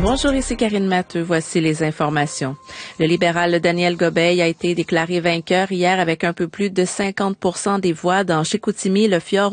Bonjour, ici Karine Matteux. Voici les informations. Le libéral Daniel Gobeil a été déclaré vainqueur hier avec un peu plus de 50% des voix dans Chicoutimi, le fjord